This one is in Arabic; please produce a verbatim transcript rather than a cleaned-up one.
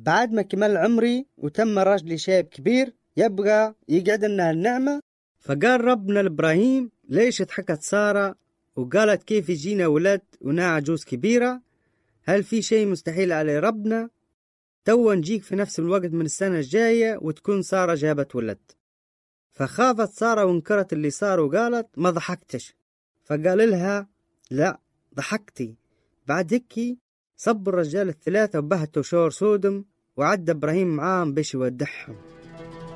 بعد ما كمل عمري وتم رجلي شاب كبير يبقى يقعد لنا النعمة. فقال ربنا لإبراهيم ليش ضحكت سارة وقالت كيف يجينا ولد وناع عجوز كبيرة؟ هل في شيء مستحيل على ربنا؟ تو نجيك في نفس الوقت من السنة الجاية وتكون سارة جابت ولد. فخافت سارة وانكرت اللي صار وقالت ما ضحكتش. فقال لها لا ضحكتي. بعد هيك صب الرجال الثلاثة وبهتوا شور سودم وعد إبراهيم معاهم بش يودعهم.